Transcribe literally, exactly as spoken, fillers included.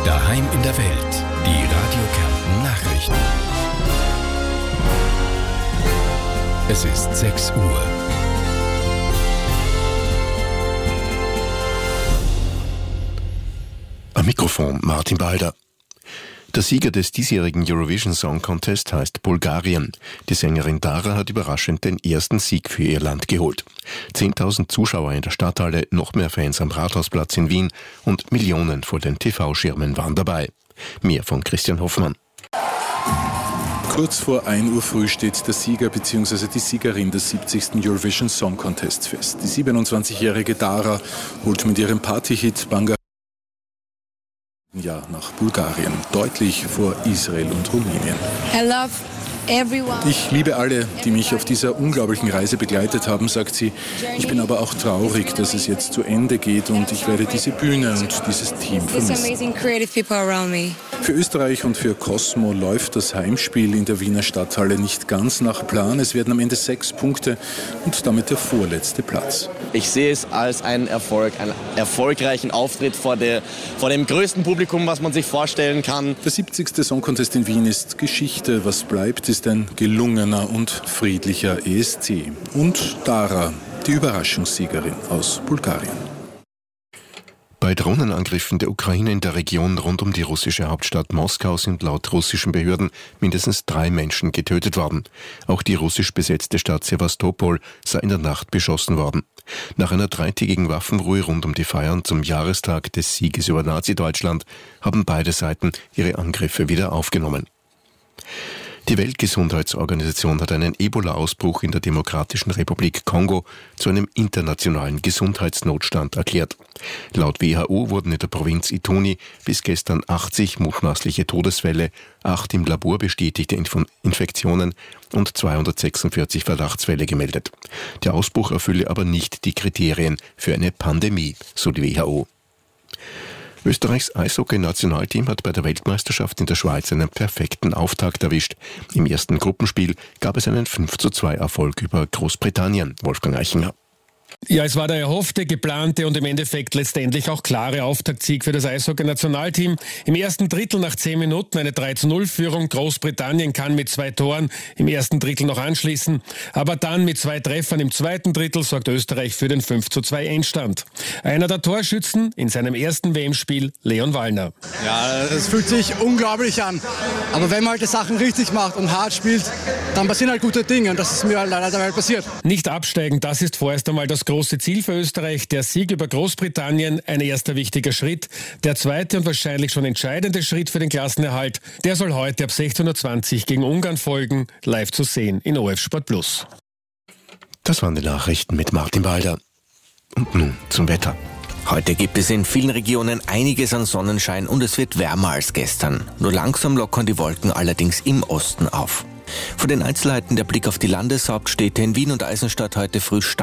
Daheim in der Welt. Die Radio Kärnten Nachrichten. Es ist sechs Uhr. Am Mikrofon Martin Balder. Der Sieger des diesjährigen Eurovision Song Contest heißt Bulgarien. Die Sängerin Dara hat überraschend den ersten Sieg für ihr Land geholt. zehntausend Zuschauer in der Stadthalle, noch mehr Fans am Rathausplatz in Wien und Millionen vor den T V-Schirmen waren dabei. Mehr von Christian Hoffmann. Kurz vor ein Uhr früh steht der Sieger bzw. die Siegerin des siebzigsten Eurovision Song Contest fest. Die siebenundzwanzigjährige Dara holt mit ihrem Partyhit Banga ja nach Bulgarien, deutlich vor Israel und Rumänien. I love everyone. Ich liebe alle, die mich auf dieser unglaublichen Reise begleitet haben, sagt sie. Ich bin aber auch traurig, dass es jetzt zu Ende geht und ich werde diese Bühne und dieses Team vermissen. Für Österreich und für Cosmo läuft das Heimspiel in der Wiener Stadthalle nicht ganz nach Plan. Es werden am Ende sechs Punkte und damit der vorletzte Platz. Ich sehe es als einen Erfolg, einen erfolgreichen Auftritt vor, der, vor dem größten Publikum, was man sich vorstellen kann. Der siebzigste Song Contest in Wien ist Geschichte. Was bleibt, ist ein gelungener und friedlicher E S C. Und Dara, die Überraschungssiegerin aus Bulgarien. Bei Drohnenangriffen der Ukraine in der Region rund um die russische Hauptstadt Moskau sind laut russischen Behörden mindestens drei Menschen getötet worden. Auch die russisch besetzte Stadt Sewastopol sei in der Nacht beschossen worden. Nach einer dreitägigen Waffenruhe rund um die Feiern zum Jahrestag des Sieges über Nazi-Deutschland haben beide Seiten ihre Angriffe wieder aufgenommen. Die Weltgesundheitsorganisation hat einen Ebola-Ausbruch in der Demokratischen Republik Kongo zu einem internationalen Gesundheitsnotstand erklärt. Laut W H O wurden in der Provinz Ituri bis gestern achtzig mutmaßliche Todesfälle, acht im Labor bestätigte Inf- Infektionen und zweihundertsechsundvierzig Verdachtsfälle gemeldet. Der Ausbruch erfülle aber nicht die Kriterien für eine Pandemie, so die W H O. Österreichs Eishockey-Nationalteam hat bei der Weltmeisterschaft in der Schweiz einen perfekten Auftakt erwischt. Im ersten Gruppenspiel gab es einen fünf zu zwei Erfolg über Großbritannien. Wolfgang Eichinger. Ja, es war der erhoffte, geplante und im Endeffekt letztendlich auch klare Auftaktsieg für das Eishockey-Nationalteam. Im ersten Drittel nach zehn Minuten eine drei zu null Führung. Großbritannien kann mit zwei Toren im ersten Drittel noch anschließen. Aber dann mit zwei Treffern im zweiten Drittel sorgt Österreich für den fünf zu zwei Endstand. Einer der Torschützen in seinem ersten W M-Spiel, Leon Wallner. Ja, es fühlt sich unglaublich an. Aber wenn man halt die Sachen richtig macht und hart spielt, dann passieren halt gute Dinge. Und das ist mir halt leider dabei passiert. Nicht absteigen, das ist vorerst einmal das große Ziel für Österreich. Der Sieg über Großbritannien, ein erster wichtiger Schritt. Der zweite und wahrscheinlich schon entscheidende Schritt für den Klassenerhalt, der soll heute ab sechzehn Uhr zwanzig gegen Ungarn folgen, live zu sehen in O F Sport Plus. Das waren die Nachrichten mit Martin Balder. Und nun zum Wetter. Heute gibt es in vielen Regionen einiges an Sonnenschein und es wird wärmer als gestern. Nur langsam lockern die Wolken allerdings im Osten auf. Von den Einzelheiten der Blick auf die Landeshauptstädte in Wien und Eisenstadt heute früh stark.